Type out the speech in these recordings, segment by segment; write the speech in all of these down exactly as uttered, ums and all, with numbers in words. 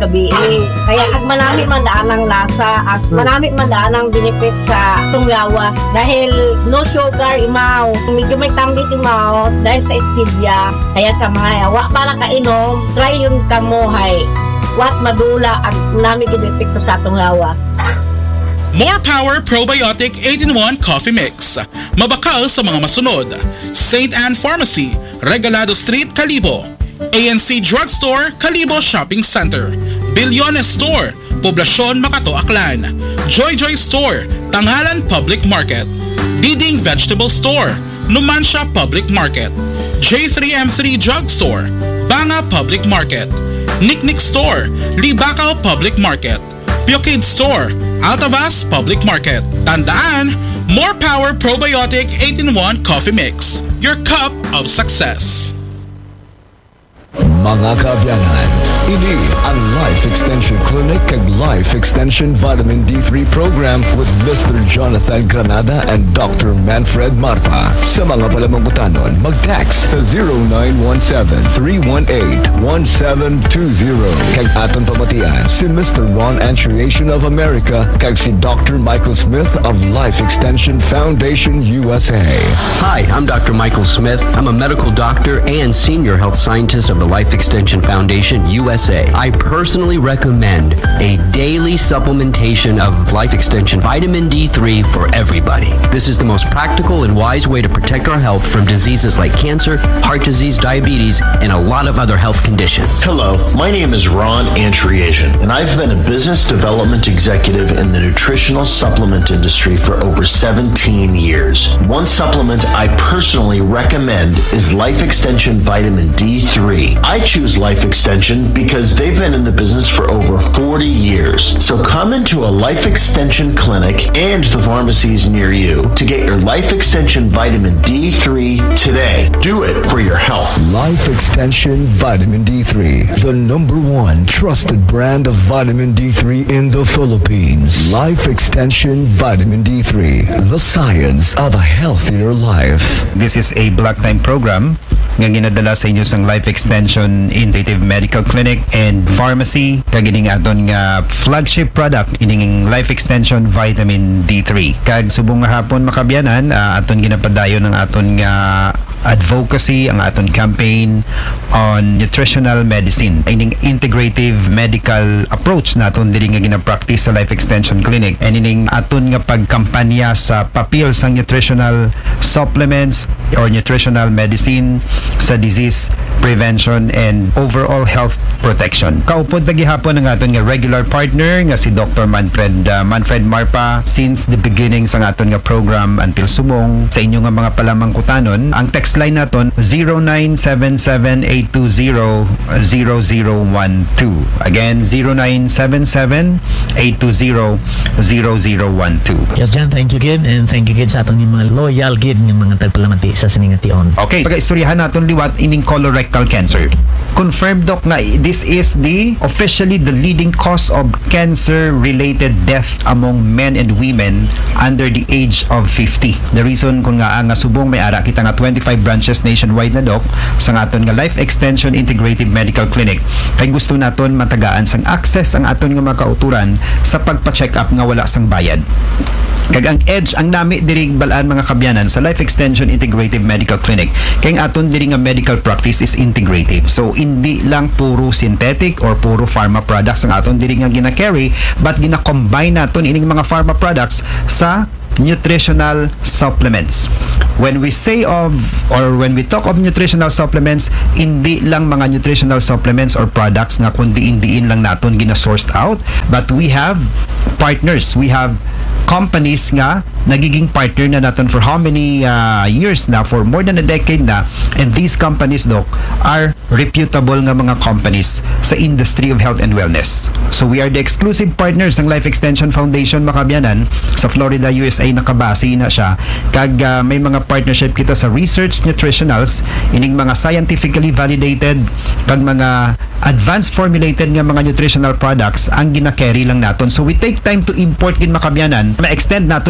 gabi. Kaya ag manami man daan ang lasa at manami man daan ang benefit sa tunglawas. Dahil no sugar imaw. Medyo may tambis imaw dahil sa stevia. Kaya sa mga wa para kainom, try yun kamuhay. Wat madula ag nami ginepekto sa tunglawas. More Power Probiotic eight in one Coffee Mix. Mabakal sa mga masunod. Saint Anne Pharmacy, Regalado Street, Calibo. A N C Drugstore, Calibo Shopping Center. Bilyones Store, Poblacion, Makato, Aklan. Joy Joy Store, Tangalan Public Market. Diding Vegetable Store, Numancia Public Market. J three M three Drugstore, Banga Public Market. Nick Nick Store, Libacao Public Market. Piocade Store, Altavas Public Market. Tandaan, More Power Probiotic eight in one Coffee Mix. Your cup of success. Mga kaabyanan, ini ang Life Extension Clinic kag Life Extension Vitamin D three Program with Mister Jonathan Granada and Doctor Manfred Marpa. Sa mga palamangkutanon, mag-text sa zero nine one seven, three one eight, one seven two zero. Kag aton pamatian si Mister Ron Antriation of America kag si Doctor Michael Smith of Life Extension Foundation U S A. Hi, I'm Doctor Michael Smith. I'm a medical doctor and senior health scientist of the Life Extension Foundation U S A. I personally recommend a daily supplementation of Life Extension Vitamin D three for everybody. This is the most practical and wise way to protect our health from diseases like cancer, heart disease, diabetes, and a lot of other health conditions. Hello, my name is Ron Antriation, and I've been a business development executive in the nutritional supplement industry for over seventeen years. One supplement I personally recommend is Life Extension Vitamin D three. I choose Life Extension because they've been in the business for over forty years. So come into a Life Extension clinic and the pharmacies near you to get your Life Extension Vitamin D three today. Do it for your health. Life Extension Vitamin D three, the number one trusted brand of vitamin D three in the Philippines. Life Extension Vitamin D three, the science of a healthier life. This is a block time program nga ginadala sa inyo sang Life Extension Integrative Medical Clinic and Pharmacy kag ining aton nga flagship product ining Life Extension Vitamin D three. Kag subong nga hapon makabyanan, uh, aton ginapadayon ng aton nga advocacy, ang aton campaign on nutritional medicine. Ining integrative medical approach naton diri nga gina-practice sa Life Extension Clinic. And ining aton nga pagkampanya sa papel sang nutritional supplements or nutritional medicine sa disease prevention and overall health protection. Kaupod na gihapon ang aton nga regular partner nga si Doctor Manfred uh, Manfred Marpa since the beginning sa aton nga program until subong sa inyo nga mga palamangkutanon. Ang text line naton zero nine seven seven, eight two zero, zero zero one two. Again, zero nine seven seven, eight two zero, zero zero one two. Yes, Jan, thank you gid, and thank you gid sa aton mga loyal gid ng mga tagpalamati sa siningation. Okay, pag-istoryahan naton liwat ining colorectal cancer. Confirmed doc na this is the officially the leading cause of cancer-related death among men and women under the age of fifty. The reason kung nga nga subong may ara kita nga twenty-five branches nationwide na doc sa aton nga Life Extension Integrative Medical Clinic. Kay gusto naton matagaan sang access ang aton nga mga kauturan sa pagpa-check up nga wala sang bayad. Kag ang edge ang nami diri balaan mga kabyanan sa Life Extension Integrative Medical Clinic kay ang aton diri nga medical practice is integrative. So hindi lang puro synthetic or puro pharma products ang aton diri nga gina-carry, but gina-combine naton ining mga pharma products sa nutritional supplements. When we say of or when we talk of nutritional supplements, hindi lang mga nutritional supplements or products nga kundi indiin lang naton gina-sourced out, but we have partners, we have companies nga nagiging partner na natin for how many uh, years na, for more than a decade na, and these companies doc are reputable nga mga companies sa industry of health and wellness. So we are the exclusive partners ng Life Extension Foundation makabyanan sa Florida, U S A. Nakabase na siya kag uh, may mga partnership kita sa research nutritionals, ining mga scientifically validated kag mga advanced formulated nga mga nutritional products ang gina-carry lang naton. So we take time to import kin makabyanan, ma-extend naton ang the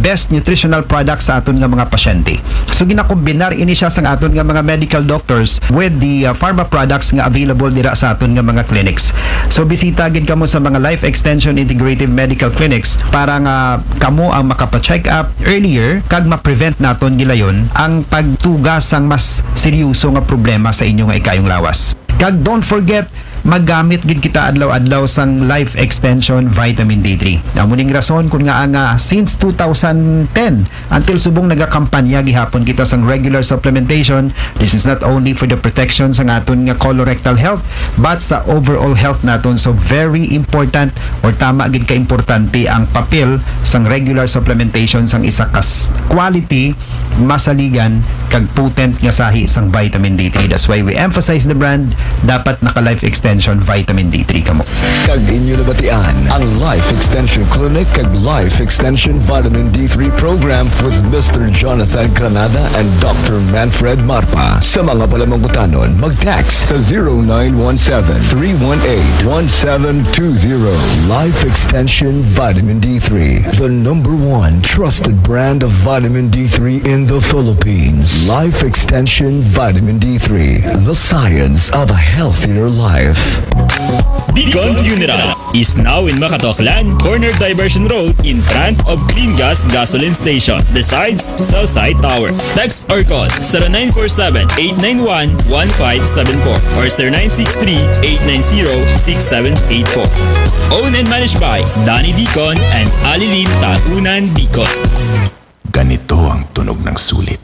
best nutritional products sa aton nga mga pasyente. So ginakombinar ini siya sa aton nga mga medical doctors with the uh, pharma products nga available dira sa aton nga mga clinics. So bisita gid kamo sa mga Life Extension Integrative Medical Clinics para nga kamo ang makapa-check up earlier kag ma-prevent naton gilayon ang pagtugas sang mas seryoso nga problema sa inyo nga ikayong lawas. Kag don't forget, maggamit gid kita adlaw-adlaw sang Life Extension Vitamin D three. Ang muning rason kung nga nga since two thousand ten until subong nagakampanya gihapon kita sang regular supplementation. This is not only for the protection sa aton nga colorectal health but sa overall health naton. So very important or tama gid ka importante ang papel sang regular supplementation sang isa kas quality, masaligan kag potent nga sahi sang vitamin D three. That's why we emphasize the brand. Dapat naka Life Extension Vitamin D three kamo. Kag inyo nabatian ang Life Extension Clinic kag Life Extension Vitamin D three program with Mister Jonathan Granada and Doctor Manfred Marpa. Sa mga palamangutanon, mag-text sa zero nine one seven, three one eight, one seven two zero. Life Extension Vitamin D three, the number one trusted brand of vitamin D three in the Philippines. Life Extension Vitamin D three, the science of a healthier life. Dicon Funeral is now in Makatoklan, Corner Diversion Road in front of Clean Gas Gasoline Station, besides Southside Tower. Text or call zero nine four seven, eight nine one, one five seven four or zero nine six three, eight nine zero, six seven eight four. Owned and managed by Danny Dicon and Alilin Taunan Dicon. Ganito ang tunog ng sulit.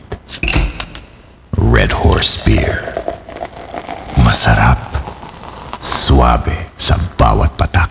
Red Horse Beer. Masarap. Suabe sa bawat patak.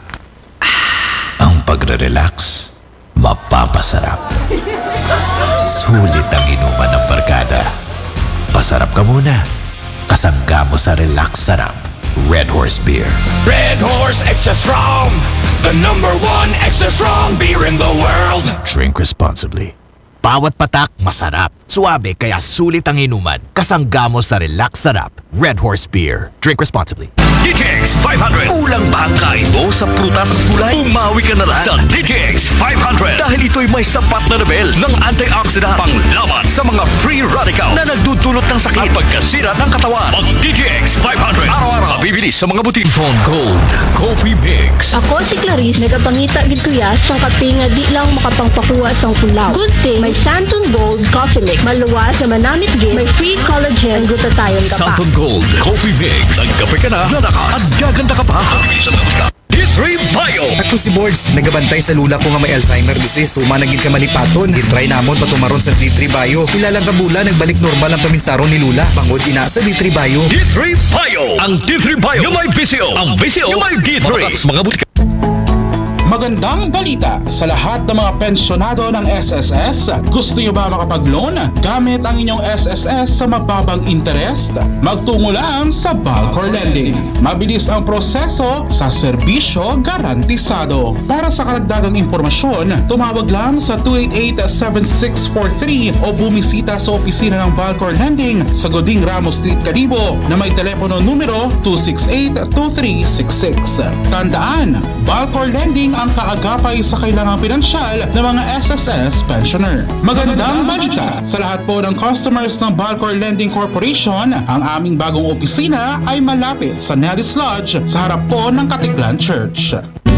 Ang pagre-relax, mapapasarap. Sulit ang inuman ng barkada. Pasarap ka muna. Kasangga mo sa relax sarap. Red Horse Beer. Red Horse Extra Strong, the number one extra strong beer in the world. Drink responsibly. Bawat patak, masarap. Suabe kaya sulit ang inuman. Kasangga mo sa relax sarap. Red Horse Beer. Drink responsibly. D T X five hundred. Kulang ba ang kain mo sa prutas at gulay? Umawi ka na lang Sa D T X five hundred. dahil ito'y may sapat na level ng antioxidant Panglaban sa mga free radical na nagdudulot ng sakit at pagkasira ng katawan. Mag D T X five hundred. Araw-araw mabibili sa mga butik. Phone Gold Coffee Mix. Ako si Clarice, nagapangita gid kuya sa kape nga di lang makapangpakuha sang tulaw. Good thing may Santon Gold Coffee Mix. Maluwas sa manamit gid, may free collagen ug gutatayon ka pa. Santon Gold Coffee Mix. Nagkape ka na, lalakas At gaganda ka pa. D three Bio. Ako si Boards, nagabantay sa lula ko nga may Alzheimer disease. Tumanagin ka malipaton, gitry namon patumaron sa D three Bio. Ilalang kabula, nagbalik normal ang paminsaron ni Lula. Bangod ina sa D three Bio. D three Bio. Ang D three Bio yung may V C O. Ang V C O yung may D three. Mga mga butika. Magandang balita sa lahat ng mga pensyonado ng S S S. Gusto nyo ba makapag-loan gamit ang inyong S S S sa mababang interest? Magtungo lang sa Balcor Lending. Mabilis ang proseso sa serbisyo garantisado. Para sa karagdagang impormasyon, tumawag lang sa two eight eight, seven six four three o bumisita sa opisina ng Balcor Lending sa Goding Ramos Street, Calibo na may telepono numero two six eight, two three six six. Tandaan, Balcor Lending ang kaagapay sa kailangang pinansyal ng mga S S S pensioner. Magandang balita sa lahat po ng customers ng Balcor Lending Corporation. Ang aming bagong opisina ay malapit sa Nellis Lodge sa harap po ng Katiklan Church.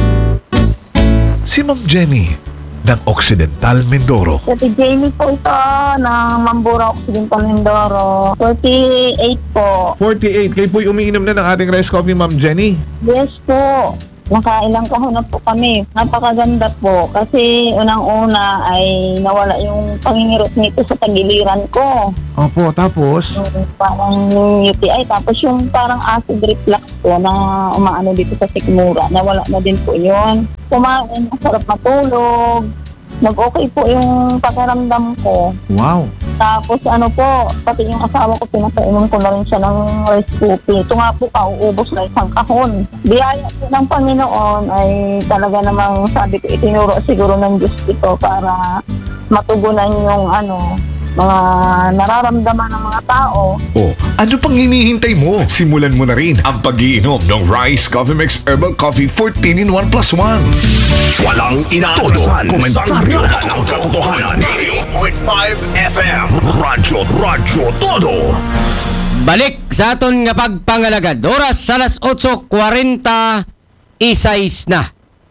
Si Ma'am Jenny ng Occidental Mindoro. Si Jenny po ito ng Mambura Occidental Mindoro. forty-eight po. forty-eight. Kayo po'y umiinom na ng ating rice coffee, Ma'am Jenny? Yes po. Nakailang kahon na po kami. Napakaganda po kasi unang-una ay nawala yung pangingirot nito sa tagiliran ko. Opo, tapos? Yung parang U T I. Tapos yung parang acid reflux po na umaano dito sa sikmura. Nawala na din po yun. Kumain, masarap matulog. Nag-okay po yung pakiramdam ko. Wow. Tapos ano po, pati yung asawa ko, pinapainom ko na rin siya ng rice coffee. Ito nga po, kauubos na isang kahon. Biyaya po ng Panginoon ay talaga namang sabi ko, itinuro siguro ng Diyos ito para matugunan yung ano, mga nararamdaman ng mga tao. Oh, ano pang hinihintay mo? Simulan mo na rin ang pag-iinom ng Rice Coffee Mix Herbal Coffee fourteen in one plus one. Walang inaatrasan. Komentaryo ng katotohanan. eighty-eight point five F M. Radyo, Radyo Todo. Balik sa aton nga pagpangalagad. Oras alas eight forty isais na.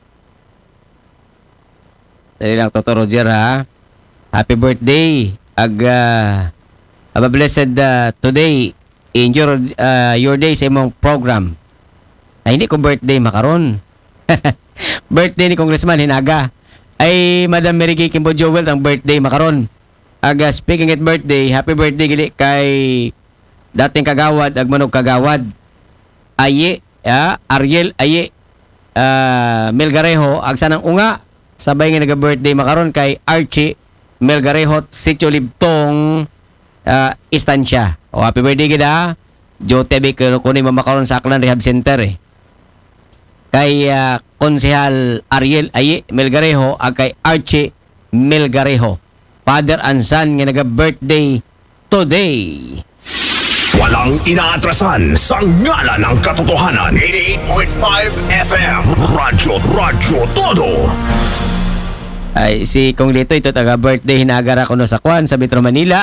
Dali lang, Toto Roger, ha? Happy birthday. Ag, uh, have a blessed uh, today in your, uh, your day sa imong program. Ay, hindi ko birthday makaron. Birthday ni Congressman Hinaga. Ay, Madam Mary Kay Kimbo Joel ang birthday makaron. Ag, uh, speaking at birthday, happy birthday gili kay dating kagawad, agmanog kagawad. Aye, ya, Ariel Aye, uh, Melgarejo, agsanang unga. Sabay nga nag-birthday makaron kay Archie Melgarejo, Sitio Libtong, uh, Istansya. O, happy birthday kita. Joe Tebe, kunin mo makaroon sa Aklan Rehab Center eh. Kay uh, Konsehal Ariel Aye Melgarejo ag kay Archie Melgarejo. Father and son nga nag-birthday today. Walang inaatrasan sa ngalan ng katotohanan. eighty-eight point five F M. Radyo, Radyo Todo. Ay, si Kong Lito, ito taga-birthday, hinagara ko no sa Kwan, sa Metro Manila.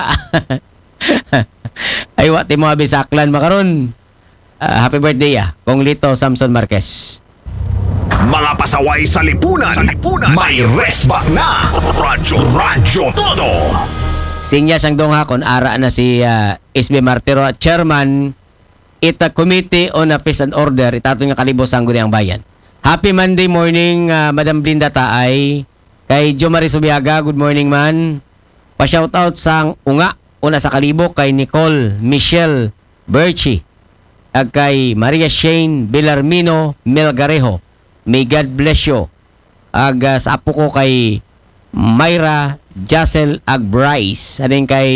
Ay, wati mo abisaklan makaron. Uh, happy birthday, ah. Kong Lito, Samson Marquez. Mga pasaway sa lipunan, sa lipunan. May resback na. Radyo, Radyo Todo. Sinya sang dong hakon, ara na si uh, S B Martiro, Chairman, ita Committee on Peace and Order, itato nga kalibos ang Guniang Bayan. Happy Monday morning, uh, Madam Blinda Taay. Kay Jo Marie Subiaga, good morning man. Pa-shoutout sang unga, una sa kalibo kay Nicole Michelle Berchi. Ag kay Maria Shane Villarmino Melgarejo. May God bless you. Ag uh, sa apo ko kay Myra Jacel Ag Bryce. Ading kay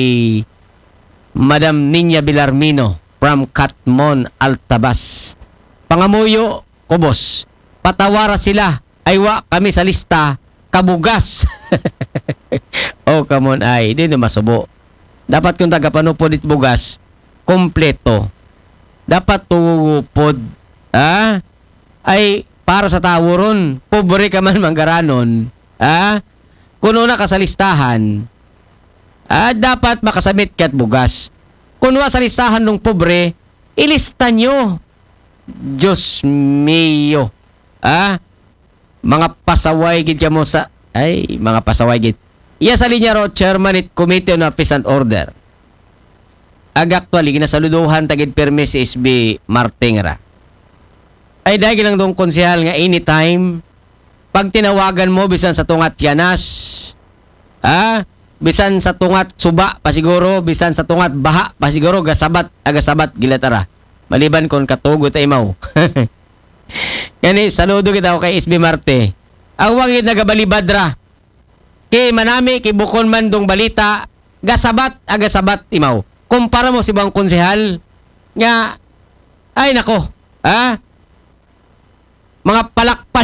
Madam Ninya Villarmino from Katmon, Altabas. Pangamuyo, Kubos. Patawara sila. Aywa kami sa lista. Kabugas. Oh, come on, ay. Hindi na masubo. Dapat kung tagapanupod it bugas, kompleto. Dapat tupod, ah, ay para sa tawo ron. Pobre ka man manggaranon. Ah, kuno na ka sa listahan, ah, dapat makasabit kat bugas. Kuno sa listahan ng pobre, ilista nyo. Diyos mio. Ah, mga pasaway gid kamo sa ay mga pasaway gid. Iya sa linya ro Chairman it Committee on Peace and Order. Ag actually ginasaluduhan tagid permi si S B Martingra. Ay dahil lang dong konsehal nga anytime pag tinawagan mo bisan sa tungat yanas, ah, bisan sa tungat suba pasiguro, bisan sa tungat baha pasiguro gasabat agasabat gilatara. Maliban kon katugot ay mau. Gani, saludo kita ako kay S B Marte. Ang wagid nagabalibadra. Kay manami, kay bukon man dong balita, gasabat, agasabat, imaw. Kumpara mo si bang konsehal, nga, ay nako, ha? Mga palakpal.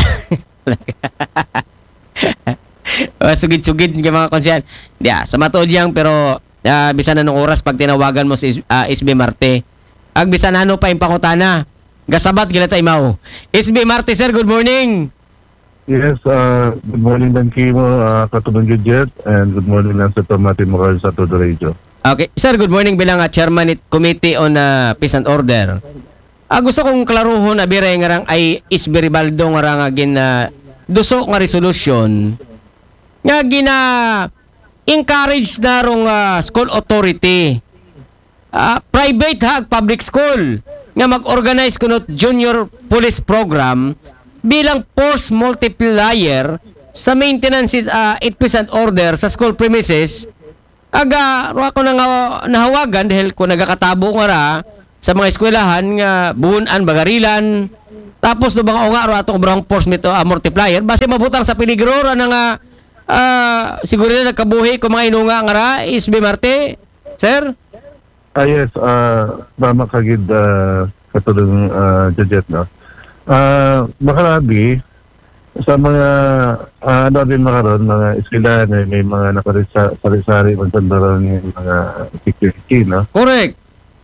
Sugid-sugid ng mga konsehal. Diya, sa matuod yang, pero, uh, bisan na nung oras pag tinawagan mo si uh, S B Marte, ag bisan ano pa impakutana, gasabat gila tayo mau. S B Marte, sir, good morning. Yes, uh, good morning Dan Kimo, uh, Katulong Judget, and good morning lang sa Tomatin Moral sa Todo Radio. Okay, sir, good morning bilang uh, Chairman it Committee on uh, Peace and Order. Uh, gusto kong klaruhon na biray nga rang ay S B Ribaldo nga rang agin na uh, duso nga resolution nga gina encourage na rong uh, school authority, uh, private ha, public school, nga mag-organize kunot junior police program bilang force multiplier sa maintenance uh, it peace and order sa school premises. Aga, ro ako nang uh, nahawagan dahil ko nagakatabo nga ra sa mga eskwelahan nga buunan, bagarilan. Tapos do bang nga ro atong brang force mito uh, multiplier basta mabutang sa peligro ra nga uh, siguro na nagkabuhi ko mga inunga nga ra. S B Marte, sir? Ah yes, uh, mama kagid uh, Katulong uh, Judget, no? Uh, makarabi, sa mga uh, ano din makaroon, mga eskwelahan eh, may mga nakarisari magsandaran yung mga security, no? Correct.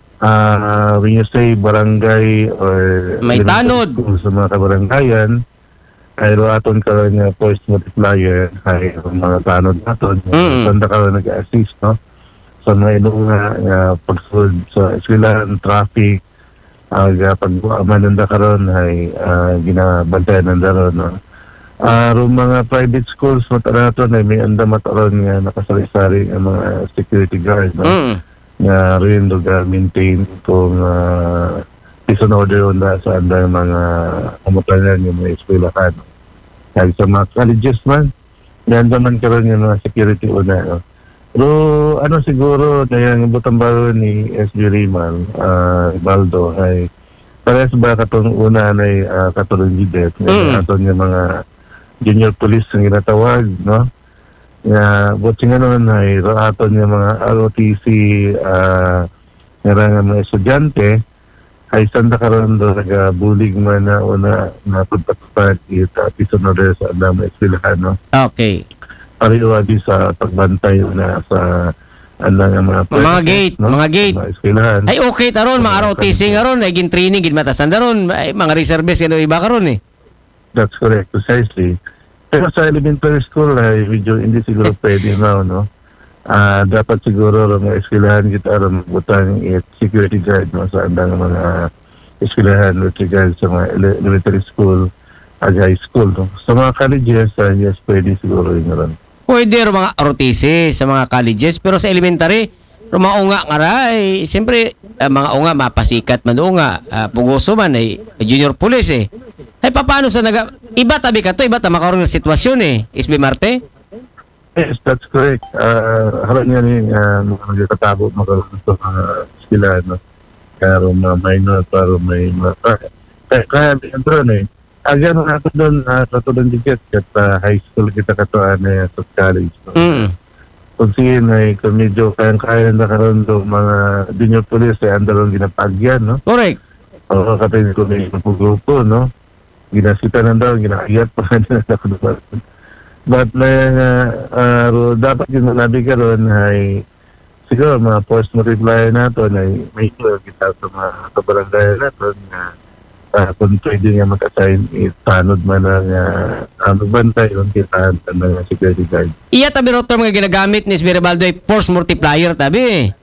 Uh, when you say barangay or may tanod sa mga kabarangayan, ay roaton ka rin nga force multiplier ay mga tanod natin. Mm-hmm. Sanda ka rin nag-assist, no? Sa mga ilong nga uh, pagsulod sa eskwelahan, traffic, uh, pag-amananda ka rin ay uh, ginabantayan nanda rin, no? Uh, mga private schools mataraton ay may anda mataron nga nakasari-sari ang mga security guard, no? Mm. Nga rin lugar maintain kung uh, peace and order na sa anda mga kamutanan yung mga eskwelahan. Kahit sa mga colleges man, ganda man karon yung mga security una, no? Pero ano siguro na yung butambaro ni S B Riman, uh, Baldo ay parehas ba katong una na uh, katulong gidet, mm. aton yung mga junior police ang ginatawag, no? Nga, buti nga naman ay aton yung mga R O T C uh, nga mga estudyante ay sanda karon do nag-bullying man na una na pagpatupad ita pisonoder sa andang eskwelahan, no? Okay. Pariwa di sa pagbantay na sa andang mga mga gate, no? Mga gate. Mga eskwelahan. Ay okay taron, mga R O T C karon ay gin training gid matasan daron, ay mga reservists kano iba karon eh. That's correct, precisely. Pero sa elementary school ay medyo hindi siguro pwede na, no? Uh, dapat siguro mga eskwelahan kita rin butang it security guard, no? Sa andang mga eskwelahan with regard sa mga ele- elementary school at high school, no? Sa mga colleges, uh, yes, pwede siguro yun rin. Pwede rin mga R O T C sa mga colleges, pero sa elementary, rumaunga nga ray, siyempre, uh, mga unga, mapasikat man unga, uh, pugoso man, ay junior police eh. Ay, paano sa naga... Iba tabi ka to, iba ta makaroon ng sitwasyon eh. S B Marte? Yes, that's correct. Uh, harap niya ni uh, mga katabo makaroon sa mga sila, no? Kaya mga minor, para may mga... Kaya, kaya, ito eh. Agyan nga ako doon, uh, katulad dikit, kat uh, high school kita katuan eh, sa college. No? Mm. Kung siya ay kung medyo kayang-kaya na karoon doon mga junior police, eh, andaron ginapagyan, no? Correct. O kapag kung may grupo, no? Ginasita na daw, ginakayat pa na ako naman. But na uh, uh, dapat yung nabi ka ron ay siguro mga force multiplier natin ay may sure kita sa mga kabarangay natin na uh, kung pwede nga mag-assign itanod man ang uh, magbantay yung kita ng security guard. Iya tabi rotor mga ginagamit ni Sbiribaldo ay force multiplier tabi.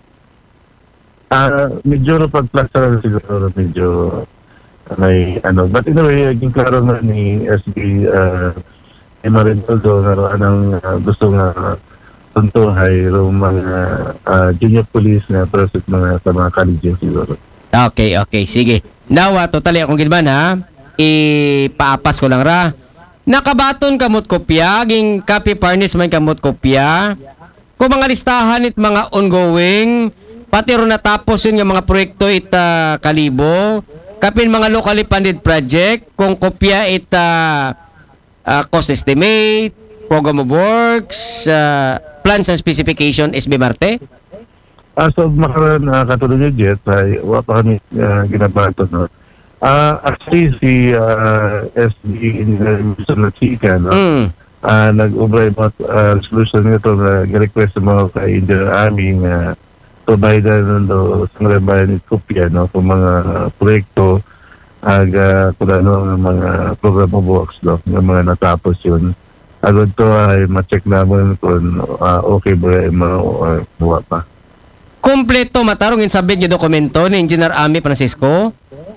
Ah, uh, medyo no pag-plaster siguro medyo may ano, but anyway, yung klaro nga ni S B uh, Emarinto do nga anang uh, gusto nga tuntuhay ro mga uh, junior police na process mga sa mga colleges siguro. Okay, okay, sige. Now, uh, totally akong gilman ha. Ipaapas ko lang ra. Nakabaton kamot kopya, ging copy furnace man kamot kopya. Kung mga listahan it mga ongoing, pati ro natapos yun nga mga proyekto it uh, kalibo. Kapin mga locally funded project, kung kopya it uh, uh, cost estimate, program of works, uh, plans and specification, S B Marte? As of makaroon, uh, katulad niyo, Jet, ay wala pa kami uh, ginabato, no? Uh, actually, si uh, S B Mister Lachica, no? Mm. Uh, nag-ubray mga uh, resolution nito na request mo kay Indian Army na uh, provider nando sa mga bayan ni kopya, no, kung mga uh, proyekto aga kung ano ng mga program of works, no, ng mga natapos yun. Agad to ay ma-check namin kung uh, okay ba yung mga uh, buwa pa. Kompleto matarong insabit yung dokumento ni Engineer Ami Francisco?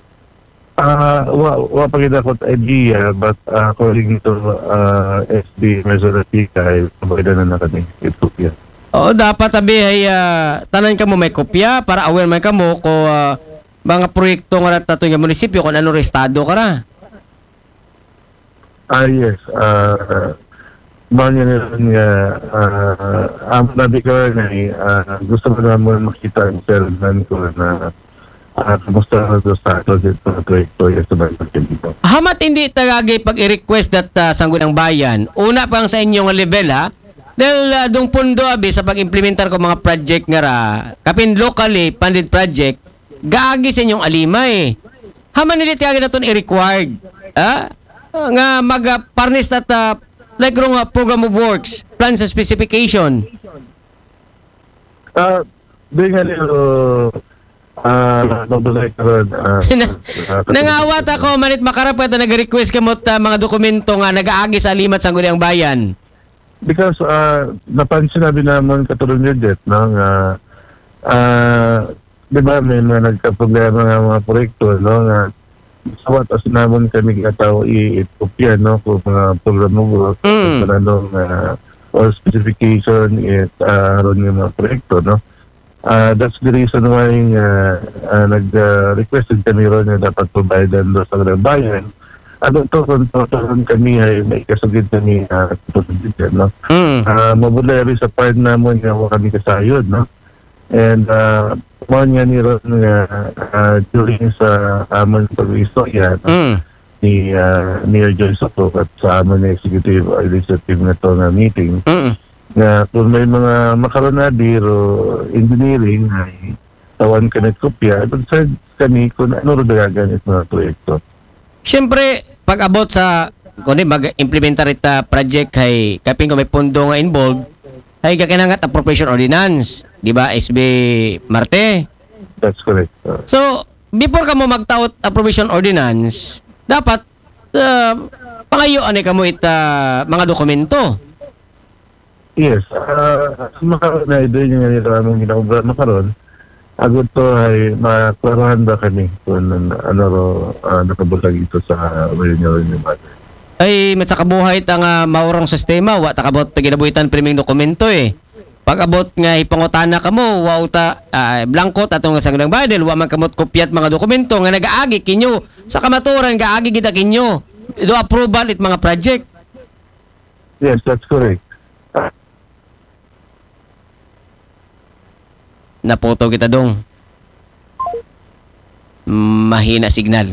Uh, wa, wa pa kita kot idea, but uh, according to uh, S B Mesoratica ay provider na na kami with kopya. Oo, dapat tabi ay uh, tanan ka mo may kopya para aware man ka mo kung uh, mga proyekto nga nato nga munisipyo kung ano estado ka na. Ah, yes. Uh, Banya nga nga uh, ang nabi ko na uh, gusto mo naman makita ang servan ko na uh, kumusta na ito sa ato dito na proyekto yung sa bayan dito. Hamat hindi tagagay pag i-request that uh, sanggunang bayan, una pang sa inyong level ha, dahil uh, dong pundo abi sa pag-implementar ko mga project nga ra, kapin locally funded project, gaagi sa inyong alima eh. Haman hindi tagagay na ito i-required. Ah? nga mag-parnis at uh, like rong uh, program of works, plans and specification. Ah, di nga nilo ah nabulay karon. Nangawat ako manit makarap kada nag-request kamot uh, mga dokumento nga nagaagi sa limat sa Guniang Bayan. Because uh, napansin namin naman katulad ni Jet, no, nga uh, di ba may mga nagka-problema ng mga proyekto, no, nga sawat as naman kami kataw i-kopya, no, kung mga program of work, mm. kung anong uh, or specification it uh, ron yung mga proyekto, no. Uh, that's the reason why uh, uh, nag-requested kami ron na dapat providean doon sa Guniang Bayan. Ano to, kung totoon kami ay may kasagid kami uh, kasagid, no? Mm. Uh, mabulari sa part namon nga wala kami kasayod, no? And uh, mo nga ni Ron nga uh, during sa amon pag-istorya, no? Mm. Ni uh, Mayor Joy Soto at sa amon na executive or legislative na to na meeting, mm. nga kung may mga makaroon na biro engineering ay tawan ka nagkopya, at kami kung ano rin gaganit mga proyekto. Siyempre, pag abot sa kundi mag-implementar ita project kay kaping ko may pondo nga involved ay kakinangat appropriation ordinance, di ba, S B Marte? That's correct. So, before ka mo magtaot appropriation ordinance, dapat uh, pangayoan ka mo ita mga dokumento. Yes, uh, makaroon na ito yung nga nila ginagawa makaroon. Agad to ay maklarahan ba kami kung ano uh, nakabulag ito sa Reunion yung Mother. Ay, matsakabuhay ta nga maurang sistema, wa takabot ginabuhitan priming dokumento eh. Pag abot nga ipangutana ka mo, wa uta uh, blankot atong sa Guniang Bayan, wa man kamot kopyat mga dokumento nga nagaagi kinyo sa kamaturan gaagi kita kinyo. Do approval it mga project. Yes, that's correct. Napoto kita dong. Mahina signal.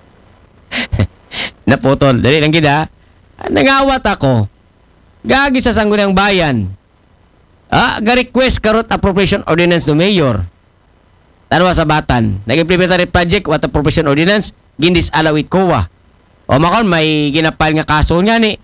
Naputol. Dali lang kita. Nangawat ako. Gagi sa Sangguniang Bayan. Ah, ga-request karot appropriation ordinance to mayor. Tanwa sa Batan. Nag-implementary project what appropriation ordinance gindis alawit kowa. O makon may ginapal nga kaso nga ni.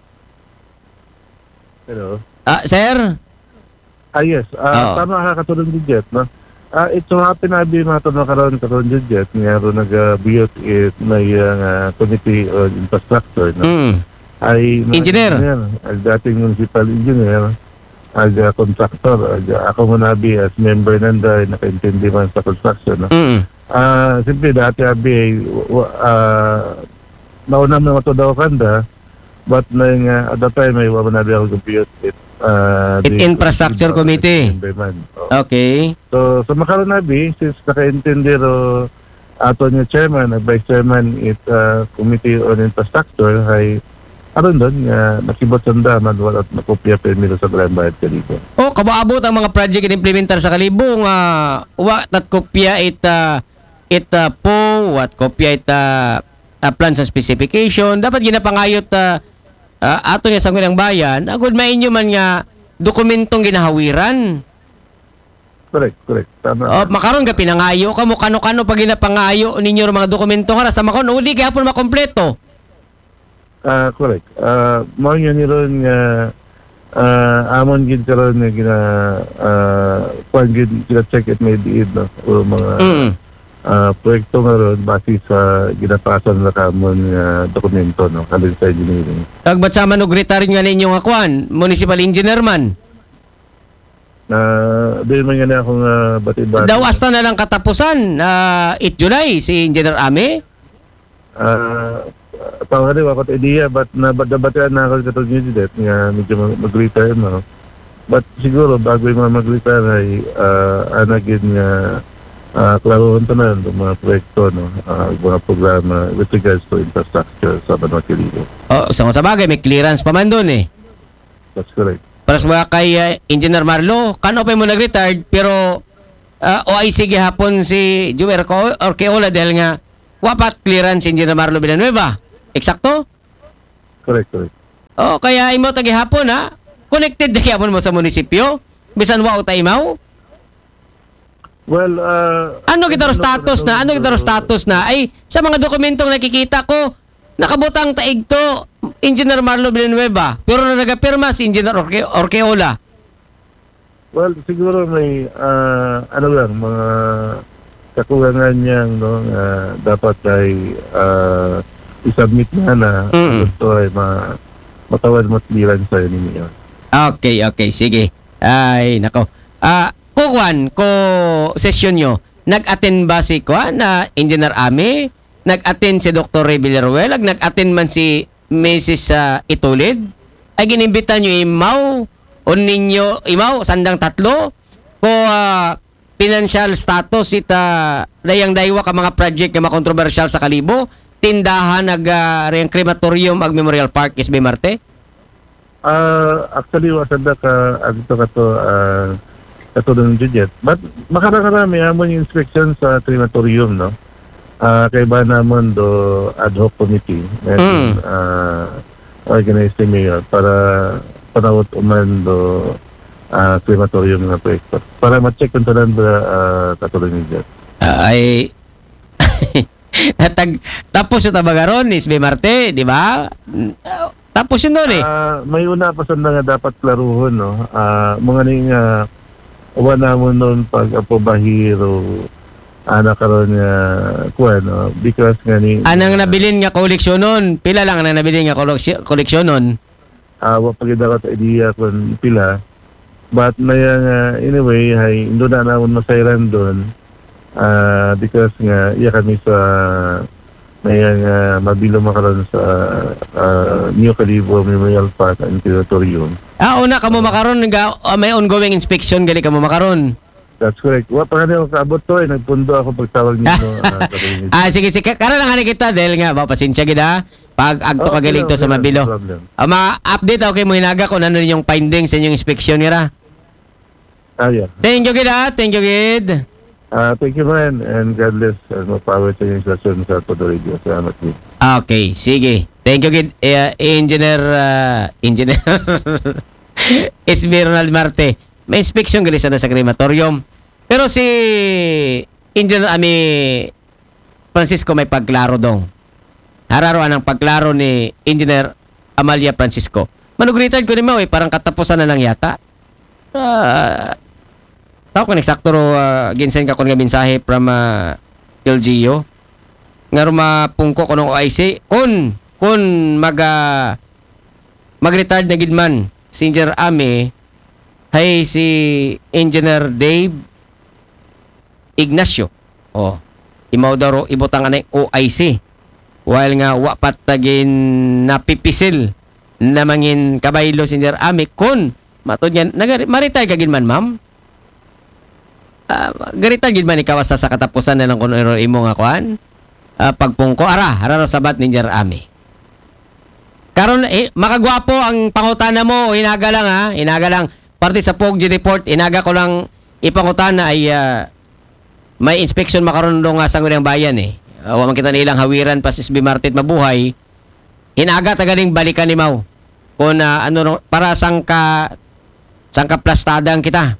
Hello. Ah, sir? Ah, yes. Uh, tama ka katulong ni Jet, no? Uh, ito happen na bi mga tanong karoon katulong ni Jet. Ngayon nag-build it may uh, committee on infrastructure, no? Mm. Ay, engineer. Ang dating municipal engineer, ang uh, contractor, ang uh, ako muna bi as member nanda, nakaintindi man sa construction, no? Mm. Uh, Siyempre, dati abi, uh, naunam na matudaw kanda, but na yung, uh, at that time, ay wala na bi ako build it. Uh, It Infrastructure Committee. Oh. Okay. So, sa makaroon na bi, since naka-intindi ro ato niya chairman, vice chairman it uh, Committee on Infrastructure, ay aron doon, uh, nakibot sanda, manual at nakopya permito sa Grand Bayad Kalibo. Oh, kabaabot ang mga project na implementar sa Kalibo nga uh, wa tat kopya it uh, it uh, po, wat kopya it uh, uh, plans and specification. Dapat ginapangayot uh, Uh, ato niya sa Guniang Bayan, agud mainyo man nga dokumentong ginahawiran. Correct, correct. Tama. Oh, makaron ga pinangayo kamo kano-kano pag ginapangayo ninyo mga dokumento nga sa makon uli gihapon makompleto. Ah, uh, correct. Ah, uh, mo nga ni ron nga uh, amon gid karon nga gina uh, kung gid gina check it may diid no o mga mm. uh, proyekto nga ron base sa ginapasan na kamon nga dokumento no kalin sa engineering. Kag batsa man og retired nga ninyo nga kwan, municipal engineer man. Na uh, di man nga akong uh, bati-bati. Daw asta na lang katapusan uh, it July si Engineer Ame. Ah, uh, tawag rin ako idea but nabadabataan na ako katulad niyo dit nga medyo mag-retire mo. But siguro bago yung mga mag-retire ay uh, anagin nga Uh, klaroon to na yung mga proyekto, no? Uh, mga programa with regards to infrastructure sa Banwa Kilibo. Oh, sa sa bagay, may clearance pa man doon eh. That's correct. Para sa mga kay uh, Engineer Marlo, kano pa mo nag-retired, pero uh, o ay sige hapon si Joel Orqueola dahil nga wapat clearance si Engineer Marlo Villanueva. Eksakto? Correct, correct. Oh, kaya imo tagi hapon ha? Connected na hapon mo sa munisipyo? Bisan wa utay imaw? Well, uh, ano kita ro status na? Ano kita ro status na? Ay, sa mga dokumentong nakikita ko, nakabutang taig to Engineer Marlo Villanueva, pero na nagapirma si Engineer Orque Orqueola. Well, siguro may ah, ano lang, mga kakulangan niyang no, ah, dapat ay ah, isubmit na na Mm. ito ay ma matawad mo clearance sa ninyo. Okay, okay, sige. Ay, nako. Ah, kukuan ko session nyo. Nag-attend ba si kuan na Engineer Ami? Nag-attend si Doctor Ray Villaruel? Nag-attend man si Missus uh, Itulid? Ay ginimbitan nyo imaw? O ninyo imaw? Sandang tatlo? Ko uh, financial status ita dayang daywa ka mga project ka mga kontrobersyal sa Kalibo? Tindahan nag uh, reyang crematorium ag Memorial Park S B Marte? Ah, actually wasada ka agto ka to ah, katulong budget. But makakarami amon yung inspection sa crematorium, no? Ah, kay ba namon do ad hoc committee and Mm. ah, organized ni mayor para panawot uman do ah, crematorium nga proyekto. Para ma-check kung tanan ba ah, katulong budget. Ay Tag, tapos yung tabagaron ni S B Marte, di ba? Tapos yun doon eh. Ah, may una pa sa nga dapat klaruhon, no? Ah, mga ning uh, uwan namon noon pag apo bahiro anak karon nga kuan, no? Because nga ni Anang nabilin nga koleksyon nun? Pila lang anang nabilin nga koleksyon koleksyon nun? ah wa pagid ako idea kun pila. But may nga anyway hay indo na namon masayran doon. Ah, because nga iya kami sa may nga mabilo makaroon sa ah, New Calibo Memorial Park and Crematorium. Ah, una ka mo makaron nga uh, may ongoing inspection gali ka mo makaron. That's correct. Wa pa kanil kaabot to eh. Nagpundo ako pagtawag nito. Ah, sige sige karon lang ani kita dahil nga ba pasensya gid ha. Pag agto ka gali to sa mabilo. Ah, ma-update ako kay mo hinaga kung ano yung findings sa inyong inspection nira. Ah, yeah. Thank you gid ha. Thank you gid. Ah, thank you man and God bless and mapawa sa inyong stasyon sa Todo Radio. Salamat din. Okay, sige. Thank you gid uh, Engineer uh, Engineer S B Ronald Marte. May inspection gali sana sa crematorium. Pero si Engineer Ami Francisco may pagklaro dong. Hararo ang pagklaro ni Engineer Amalia Francisco. Manugritan ko ni Mau eh, parang katapusan na lang yata. Ah, tao ko eksakto ro uh, ginsen ka kon nga mensahe from uh, L G U. Nga rumapungko ko ng O I C kun kun mag uh, mag-retard na gidman si Engineer Ami hay si Engineer Dave Ignacio. Oh, imaw daw ro ibutang anay O I C. While nga wa patagin napipisil na mangin kabaylo si Engineer Ami kun matod yan nag maritay ka gidman ma'am. Uh, garita gid man ikaw sa katapusan na lang kuno imo nga kuan uh, pagpungko ara ara ra sabat ni Engineer Ami karon eh, makagwapo ang pangutana mo inaga lang ha inaga lang parte sa P O G report inaga ko lang ipangutana ay uh, may inspection makaron do nga sangguniang bayan eh uh, wa man kita nilang hawiran pa sa S B Martit mabuhay inaga tagaling balikan ni Mau kung uh, ano para sangka sangka plastadang kita.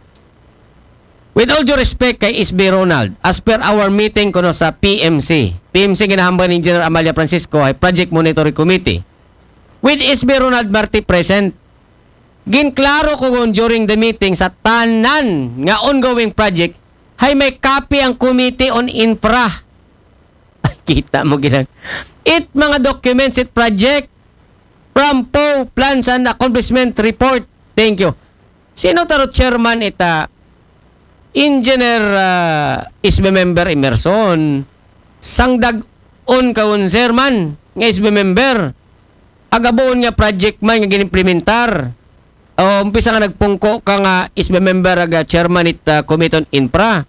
With all due respect kay S B Ronald, as per our meeting kuno sa P M C, P M C ginahambal ni Engineer Amalia Francisco ay Project Monitoring Committee. With S B Ronald Marte present, ginklaro ko kung during the meeting sa tanan nga ongoing project, hay may copy ang Committee on Infra. Kita mo ginang. It mga documents it project from P O Plans and Accomplishment Report. Thank you. Sino taro chairman ita? Engineer uh, S B member Emerson sangdag on kaun serman nga S B member agaboon nga project man nga ginimplementar o umpisa nga nagpungko ka nga S B member aga chairman it uh, Committee on Infra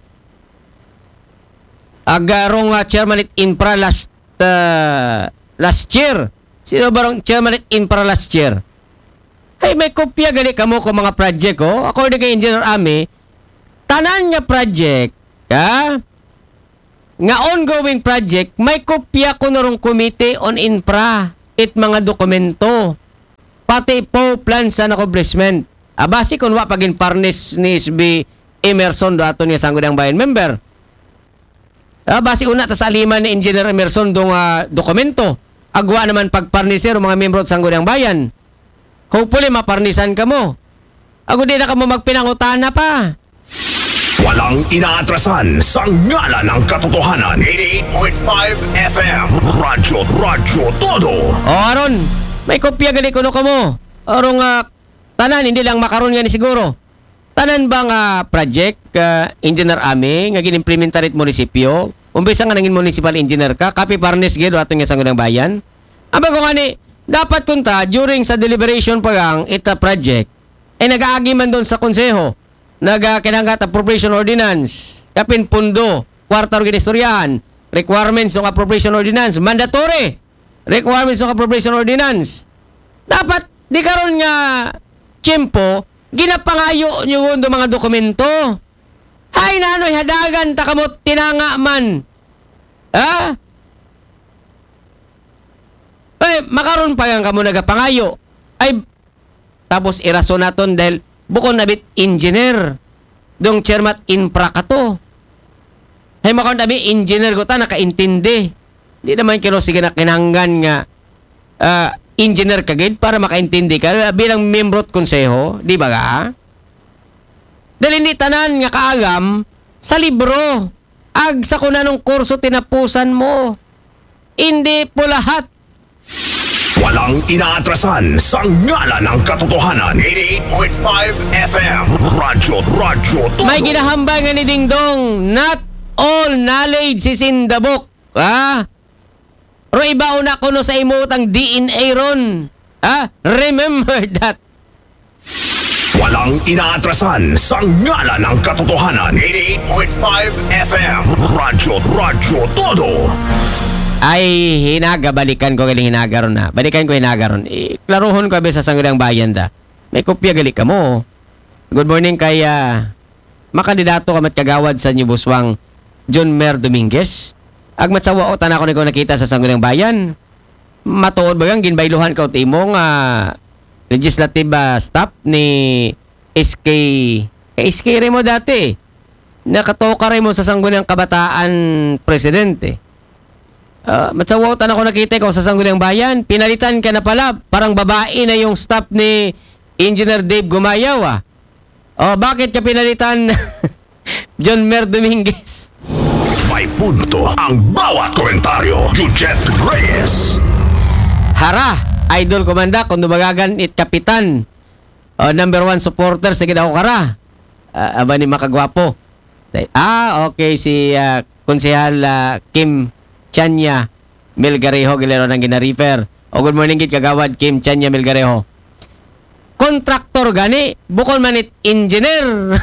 agarong nga chairman it Infra last uh, last year sino barong chairman it Infra last year ay may kopya gali kamo ko mga project oh according kay Engineer Ami tanan nga project ka nga ongoing project may kopya ko narong Committee on Infra it mga dokumento pati po plans and accomplishment abasi kun wa pagin parnes ni S B Emerson dato niya sangguniang bayan member abasi una ta sa aliman ni Engineer Emerson dong uh, dokumento agwa naman pagparniser o mga membro sa Sangguniang Bayan. Hopefully, maparnisan ka mo. Ako di na ka mo magpinangutana pa. Walang inaatrasan sa ngala ng katotohanan. eighty-eight point five F M. Radyo, Radyo Todo. O aron, may kopya gali kuno ka mo. Arong uh, tanan, hindi lang makaroon nga ni siguro. Tanan ba nga project, uh, engineer ami, nga ginimplementarit munisipyo, umbisa nga nangin municipal engineer ka, kapi parnes gid ato nga Sangguniang Bayan. Aba ko nga ni, dapat kunta, during sa deliberation pa gang ita project, ay nag-aagi man doon sa konseho, nag-kinanggat appropriation ordinance, kapin pundo, kwarta o ginistoryahan, requirements ng appropriation ordinance, mandatory requirements ng appropriation ordinance. Dapat, di karon nga tiyempo, ginapangayo nyo do mga dokumento. Hay nanoy, hadagan, takamot, tinanga man. Ha? Ay, makaroon pa yan kamo nagapangayo. Ay, tapos iraso naton dahil bukon na bit engineer. Dong chairman infra ka to. Ay, makaroon na bit engineer ko ta, nakaintindi. Hindi naman kino sige na kinanggan nga uh, engineer kagid para makaintindi ka bilang membro at konseho. Di ba ga? Dahil hindi tanan nga kaagam sa libro. Ag sa kunanong kurso tinapusan mo. Hindi po lahat. Walang inaatrasan sa ngala ng katotohanan. eighty-eight point five F M. Radyo, Radyo Todo. May ginahambay nga ni Ding Dong. Not all knowledge is in the book. Ah? Pero iba una ko no sa imutang D N A ron. Ah? Remember that. Walang inaatrasan sa ngala ng katotohanan. eighty-eight point five F M. Radyo, Radyo Todo. Ay, hinaga, balikan ko galing hinaga ron na. Balikan ko hinaga ron. Eh, klaruhon ko sa Sangguniang Bayan da. May kopya gali ka mo. Good morning kay uh, makandidato ka mat kagawad sa New Buswang, John Mer Dominguez. Agmatsawa o tanan ko ni ko nakita sa Sangguniang Bayan. Matuod bagang ginbayluhan ka o timong uh, legislative uh, staff ni S K kay S K Remo dati. Nakatoka rin mo sa Sangguniang Kabataan Presidente. Uh, matsawaw tanan ko nakita ko sa Sangguniang Bayan. Pinalitan ka na pala. Parang babae na yung staff ni Engineer Dave Gumayaw ah. Oh, bakit ka pinalitan John Mer Dominguez? May punto ang bawat komentaryo. Jujet Reyes. Hara, idol komanda, kung dumagagan it kapitan. Oh, number one supporter sa Gidao Kara. Uh, aba ni makagwapo. Ah, okay, si uh, Konsehal uh, Kim Chanya Melgarejo gilero nang gina-refer. O good morning gid kagawad Kim Chanya Melgarejo. Kontraktor gani, bukol man it engineer.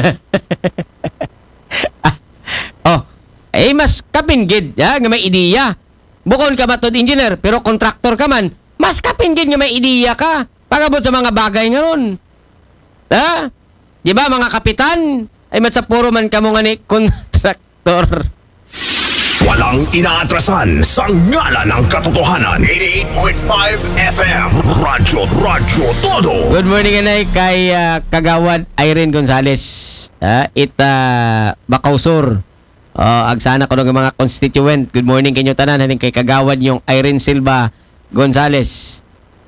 ah, oh, eh mas kapin gid ya, nga may ideya. Bukol ka matod engineer pero kontraktor ka man, mas kapin gid nga may ideya ka. Pagabot sa mga bagay ngaron. Ha? Di ba mga kapitan ay matsapuro man kamo nga ni kontraktor. Walang inaatrasan sa ngala ng katotohanan. eighty-eight point five F M. Radyo, Radyo Todo. Good morning anay kay uh, kagawad Irene Gonzales. Uh, it uh, Bakausur. Uh, agsana ko ng mga constituent. Good morning kanyo tanan haning kay kagawad yung Irene Silva Gonzales.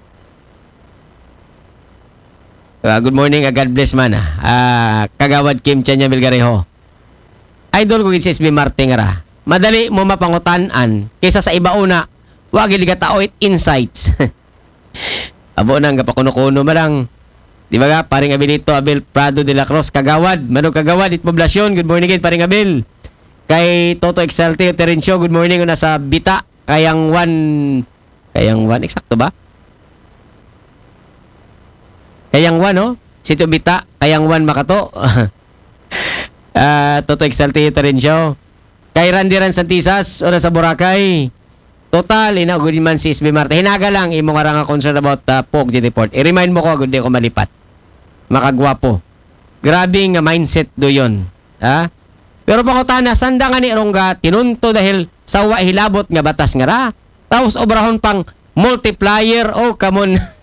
Uh, good morning, uh, God bless man. Uh, kagawad Kim Chanya Melgarejo. Idol ko gid si S B Martin ra. Madali mo mapangutan-an kaysa sa iba una, wag gid katao it insights. Abo nang gapakuno-kuno marang. Di ba ga paring Abilito Abel Prado de la Cruz kagawad, manog kagawad it poblasyon. Good morning gid paring Abel. Kay Toto Exalte Terencio, good morning una sa Bita, Kayang one Kayang one eksakto ba? Kayang one no? Sito Bita, Kayang one Makato. uh, Toto Exalte Terencio. Kay Randy Ran Santisas, o sa Boracay. Total, inaugod man si S B Marta. Hinaga lang, imo nga nga concern about uh, P O G report. I-remind mo ko, hindi ko malipat. Makagwapo. Grabe nga mindset do yon. Ha? Pero pangutana, sanda nga ni Rongga, tinunto dahil sawa hilabot nga batas nga ra. Tapos obrahon pang multiplier, oh, kamon.